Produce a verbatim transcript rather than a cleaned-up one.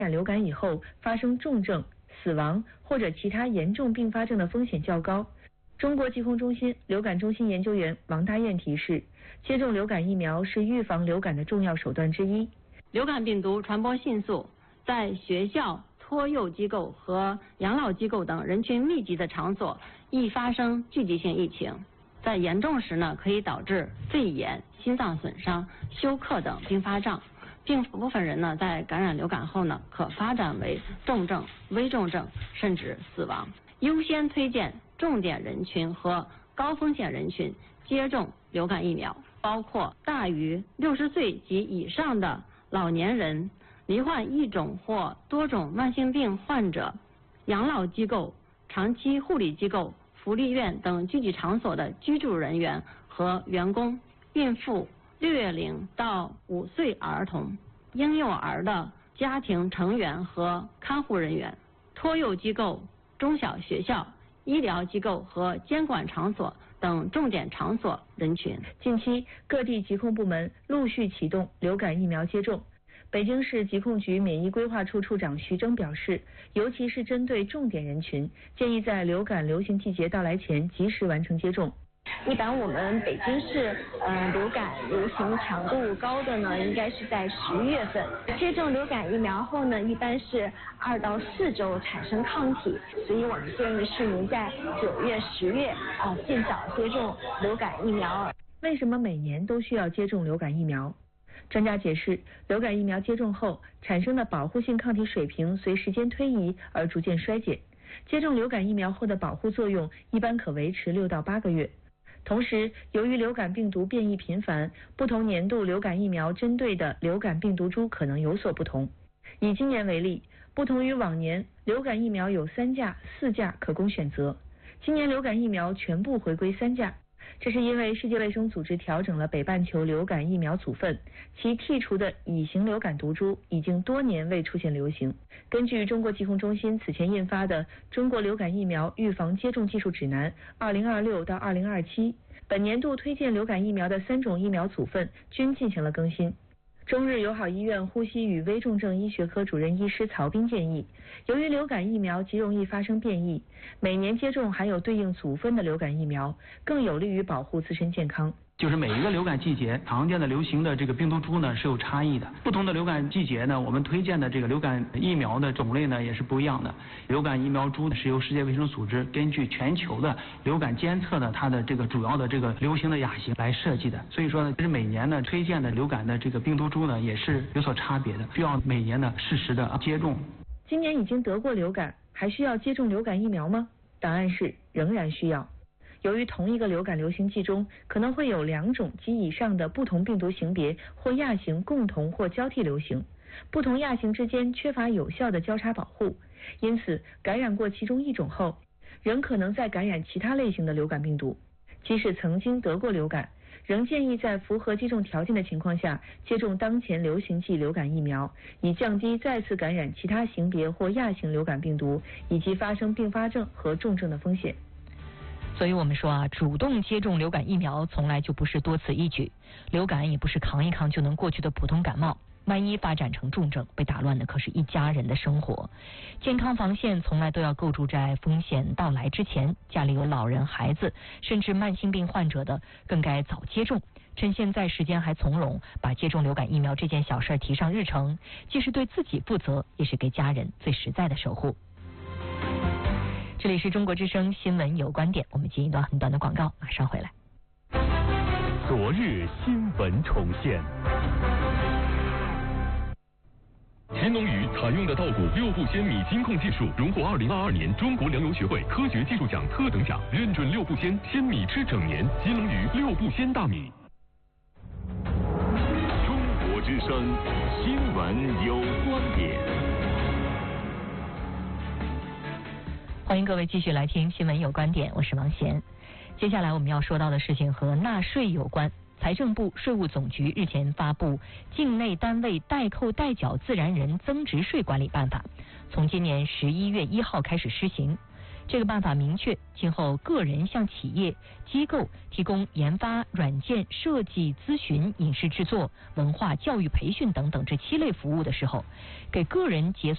染流感以后发生重症、死亡或者其他严重并发症的风险较高。中国疾控中心流感中心研究员王大雁提示，接种流感疫苗是预防流感的重要手段之一。 流感病毒传播迅速，在学校、托幼机构和养老机构等人群密集的场所易发生聚集性疫情，在严重时呢，可以导致肺炎、心脏损伤、休克等并发症。并部分人呢，在感染流感后呢，可发展为重症、危重症，甚至死亡。优先推荐重点人群和高风险人群接种流感疫苗，包括大于六十岁及以上的老年人、罹患一种或多种慢性病患者、养老机构、长期护理机构、福利院等聚集场所的居住人员和员工、孕妇、六月龄到五岁儿童、婴幼儿的家庭成员和看护人员、托幼机构、中小学校、医疗机构和监管场所等重点场所人群。 近期，各地疾控部门陆续启动流感疫苗接种。北京市疾控局免疫规划处处长徐峥表示，尤其是针对重点人群，建议在流感流行季节到来前及时完成接种。 一般我们北京市呃流感流行强度高的呢，应该是在十一月份。接种流感疫苗后呢，一般是二到四周产生抗体，所以我们建议市民在九月、十月啊尽早接种流感疫苗。 为什么每年都需要接种流感疫苗？专家解释，流感疫苗接种后产生的保护性抗体水平随时间推移而逐渐衰减，接种流感疫苗后的保护作用一般可维持六到八个月。同时，由于流感病毒变异频繁，不同年度流感疫苗针对的流感病毒株可能有所不同。以今年为例，不同于往年，流感疫苗有三价、四价可供选择，今年流感疫苗全部回归三价。这是因为世界卫生组织调整了北半球流感疫苗组分，其剔除的乙型流感毒株已经多年未出现流行。根据中国疾控中心此前印发的《中国流感疫苗预防接种技术指南（二零二六到二零二七）》，本年度推荐流感疫苗的三种疫苗组分均进行了更新。中日友好医院呼吸与危重症医学科主任医师曹斌建议，由于流感疫苗极容易发生变异，每年接种含有对应组分的流感疫苗，更有利于保护自身健康。 就是每一个流感季节常见的流行的这个病毒株呢是有差异的，不同的流感季节呢，我们推荐的这个流感疫苗的种类呢也是不一样的。流感疫苗株是由世界卫生组织根据全球的流感监测的它的这个主要的这个流行的亚型来设计的，所以说呢，其实每年呢推荐的流感的这个病毒株呢也是有所差别的，需要每年呢适时的接种。 今年已经得过流感，还需要接种流感疫苗吗？答案是仍然需要。由于同一个流感流行季中可能会有两种及以上的不同病毒型别或亚型共同或交替流行，不同亚型之间缺乏有效的交叉保护，因此感染过其中一种后，仍可能再感染其他类型的流感病毒。即使曾经得过流感，仍建议在符合接种条件的情况下接种当前流行季流感疫苗，以降低再次感染其他型别或亚型流感病毒以及发生并发症和重症的风险。 所以我们说啊，主动接种流感疫苗从来就不是多此一举，流感也不是扛一扛就能过去的普通感冒，万一发展成重症，被打乱的可是一家人的生活。健康防线从来都要构筑在风险到来之前，家里有老人、孩子甚至慢性病患者的更该早接种，趁现在时间还从容，把接种流感疫苗这件小事提上日程，既是对自己负责，也是给家人最实在的守护。这里是中国之声新闻有观点，我们接一段很短的广告，马上回来。 昨日新闻重现。新农鱼采用的稻谷六不鲜米金控技术，荣获二零二二年中国粮油学会科学技术奖特等奖，认准六不鲜，鲜米吃整年。新农鱼六不鲜大米。中国之声新闻有观点。 欢迎各位继续来听新闻有观点，我是王贤。接下来我们要说到的事情和纳税有关。财政部、税务总局日前发布《境内单位代扣代缴自然人增值税管理办法》，从今年十一月一号开始施行。这个办法明确，今后个人向企业、机构提供研发、软件设计、咨询、影视制作、文化教育培训等等这七类服务的时候，给个人结